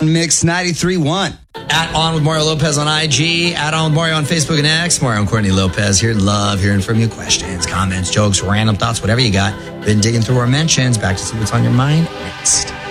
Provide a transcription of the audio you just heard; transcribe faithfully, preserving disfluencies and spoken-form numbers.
Mix ninety-three point one. At On with Mario Lopez on I G. At On with Mario on Facebook and X. Mario and Courtney Lopez here. Love hearing from you. Questions, comments, jokes, random thoughts, whatever you got. Been digging through our mentions. Back to see what's on your mind next.